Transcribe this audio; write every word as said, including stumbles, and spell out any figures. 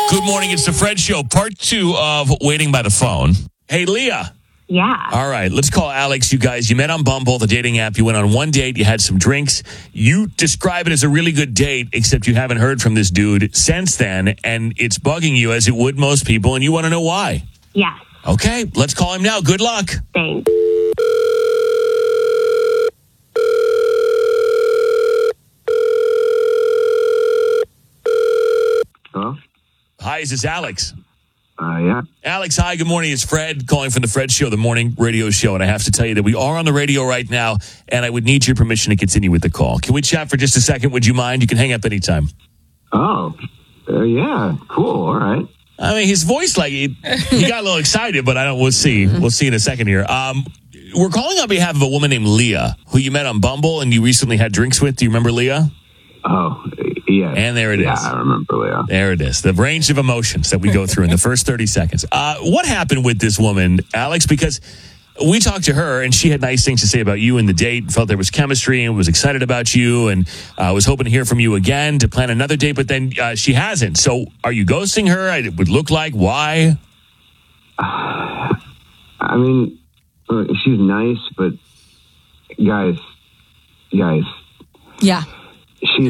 Good morning. It's the Fred Show, part two of Waiting by the Phone. Hey, Leah. Yeah. All right, let's call Alex. You guys, you met on Bumble, the dating app. You went on one date. You had some drinks. You describe it as a really good date, except you haven't heard from this dude since then, and it's bugging you as it would most people, and you want to know why. Yes. Okay, let's call him now. Good luck. Thanks. Hello? Hi, is this Alex? Uh, yeah. Alex, hi, good morning. It's Fred calling from the Fred Show, the morning radio show. And I have to tell you that we are on the radio right now, and I would need your permission to continue with the call. Can we chat for just a second? Would you mind? You can hang up anytime. Oh, uh, yeah. Cool. All right. I mean, his voice, like, he, he got a little excited, but I don't, we'll see. We'll see in a second here. Um, we're calling on behalf of a woman named Leah, who you met on Bumble and you recently had drinks with. Do you remember Leah? Oh, yeah. And there it yeah, is. I remember, Leah. There it is. The range of emotions that we go through in the first thirty seconds. Uh, what happened with this woman, Alex? Because we talked to her, and she had nice things to say about you and the date, felt there was chemistry and was excited about you, and uh, was hoping to hear from you again to plan another date, but then uh, she hasn't. So are you ghosting her? It would look like. Why? I mean, uh, she's nice, but guys, guys, Yeah. she's